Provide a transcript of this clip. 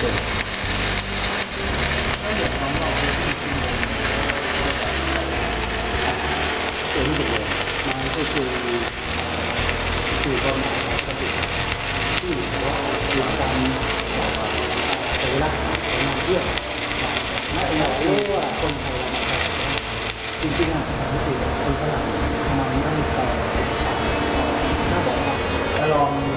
ถ้าเดี๋ยวน้องลองตัวที่สุดเลยมันก็คือความหมายปกติที่ว่าหลักการแต่เวลามาเที่ยวไม่เรารู้ว่าคนไทยเรามาจริงๆอ่ะสามสิบคนฝรั่งทำไมไม่ถ้าบอกว่าจะลอง